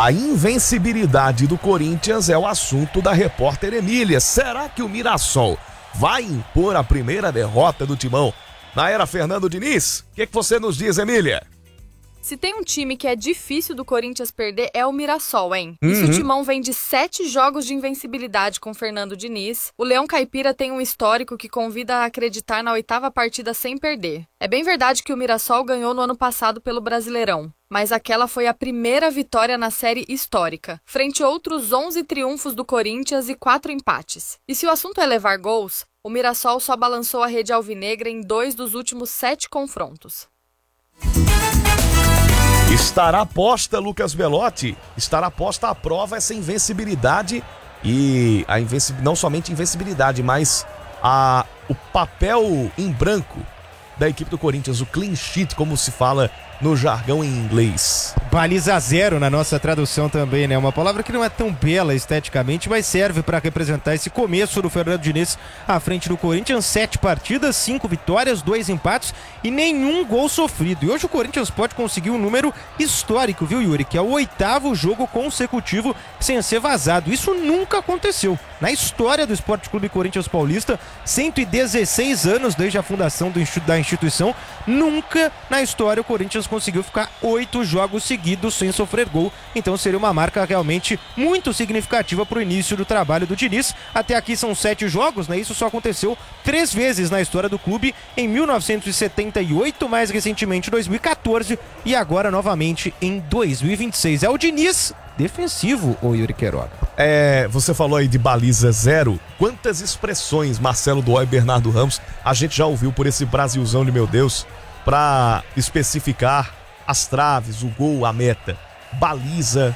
A invencibilidade do Corinthians é o assunto da repórter Emília. Será que o Mirassol vai impor a primeira derrota do Timão na era Fernando Diniz? O que você nos diz, Emília? Se tem um time que é difícil do Corinthians perder, é o Mirassol, hein? E se o Timão vem de 7 jogos de invencibilidade com Fernando Diniz, o Leão Caipira tem um histórico que convida a acreditar na 8ª partida sem perder. É bem verdade que o Mirassol ganhou no ano passado pelo Brasileirão, mas aquela foi a primeira vitória na série histórica, frente a outros 11 triunfos do Corinthians e 4 empates. E se o assunto é levar gols, o Mirassol só balançou a rede alvinegra em 2 dos últimos 7 confrontos. Estará posta, Lucas Belotti, estará posta à prova essa invencibilidade e não somente invencibilidade, mas o papel em branco da equipe do Corinthians, o clean sheet, como se fala no jargão em inglês. Baliza zero na nossa tradução também, né? Uma palavra que não é tão bela esteticamente, mas serve para representar esse começo do Fernando Diniz à frente do Corinthians. 7 partidas, 5 vitórias, 2 empates e nenhum gol sofrido. E hoje o Corinthians pode conseguir um número histórico, viu, Yuri? Que é o 8º jogo consecutivo sem ser vazado. Isso nunca aconteceu. Na história do Esporte Clube Corinthians Paulista, 116 anos desde a fundação da instituição, nunca na história o Corinthians conseguiu ficar 8 jogos seguidos sem sofrer gol. Então seria uma marca realmente muito significativa para o início do trabalho do Diniz. Até aqui são 7 jogos, né? Isso só aconteceu 3 vezes na história do clube, em 1978, mais recentemente em 2014 e agora novamente em 2026. É o Diniz defensivo, ô Yuri Queiroga. Você falou aí de baliza zero. Quantas expressões Marcelo Doó e Bernardo Ramos a gente já ouviu por esse Brasilzão de meu Deus para especificar as traves, o gol, a meta. Baliza,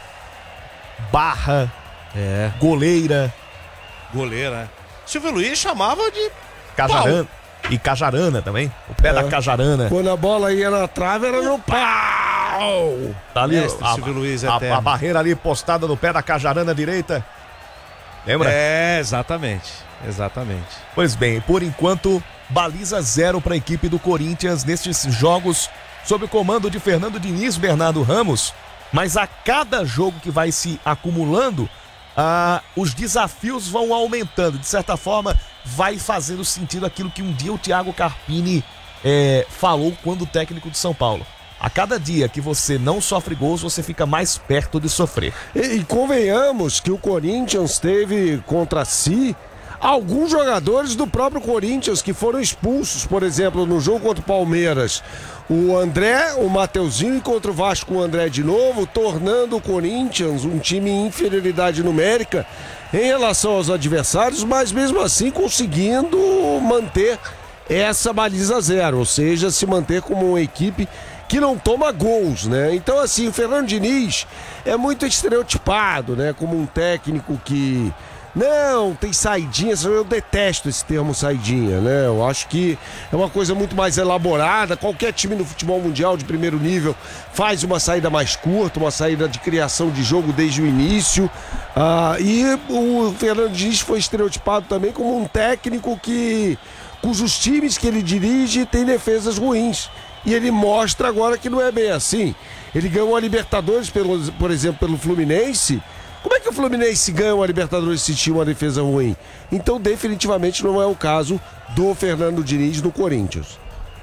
barra, goleira. Goleira, Silvio Luiz chamava de cajarana. E cajarana também, o pé da cajarana. Quando a bola ia na trave era no pau. Tá ali Silvio Luiz a barreira ali postada no pé da cajarana direita. Lembra? Exatamente. Pois bem, por enquanto, baliza zero para a equipe do Corinthians nestes jogos sob o comando de Fernando Diniz, Bernardo Ramos. Mas a cada jogo que vai se acumulando, os desafios vão aumentando. De certa forma, vai fazendo sentido aquilo que um dia o Thiago Carpini falou quando técnico de São Paulo. A cada dia que você não sofre gols, você fica mais perto de sofrer. E convenhamos que o Corinthians teve contra si alguns jogadores do próprio Corinthians que foram expulsos. Por exemplo, no jogo contra o Palmeiras, o André, o Mateuzinho, e contra o Vasco o André de novo, tornando o Corinthians um time em inferioridade numérica em relação aos adversários, mas mesmo assim conseguindo manter essa baliza zero, ou seja, se manter como uma equipe que não toma gols, né? Então, assim, o Fernando Diniz é muito estereotipado, né? Como um técnico que não tem saidinha. Eu detesto esse termo saidinha, né? Eu acho que é uma coisa muito mais elaborada. Qualquer time no futebol mundial de primeiro nível faz uma saída mais curta, uma saída de criação de jogo desde o início. E o Fernando Diniz foi estereotipado também como um técnico cujos times que ele dirige têm defesas ruins. E ele mostra agora que não é bem assim. Ele ganhou a Libertadores, por exemplo, pelo Fluminense. Como é que o Fluminense ganhou a Libertadores se tinha uma defesa ruim? Então, definitivamente, não é o caso do Fernando Diniz no Corinthians.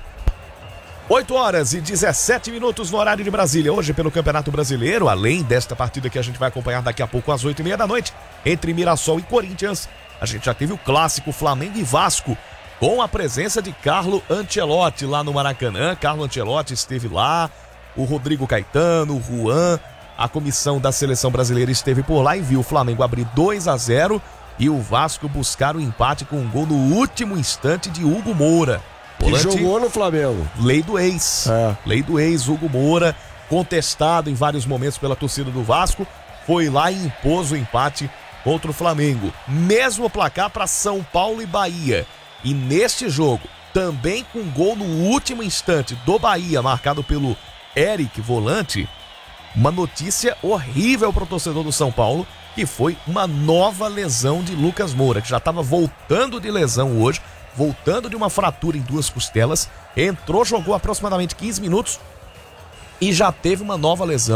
8h17 no horário de Brasília. Hoje, pelo Campeonato Brasileiro, além desta partida que a gente vai acompanhar daqui a pouco às 8h30 da noite, entre Mirassol e Corinthians, a gente já teve o clássico Flamengo e Vasco, com a presença de Carlo Ancelotti lá no Maracanã. Carlo Ancelotti esteve lá, o Rodrigo Caetano, o Juan, a comissão da seleção brasileira esteve por lá e viu o Flamengo abrir 2-0 e o Vasco buscar o empate com um gol no último instante de Hugo Moura. Que jogou no Flamengo. Lei do ex. Lei do ex, Hugo Moura, contestado em vários momentos pela torcida do Vasco, foi lá e impôs o empate contra o Flamengo. Mesmo placar para São Paulo e Bahia. E neste jogo, também com gol no último instante do Bahia, marcado pelo Eric, volante, uma notícia horrível para o torcedor do São Paulo, que foi uma nova lesão de Lucas Moura, que já estava voltando de lesão hoje, voltando de uma fratura em 2 costelas, entrou, jogou aproximadamente 15 minutos e já teve uma nova lesão.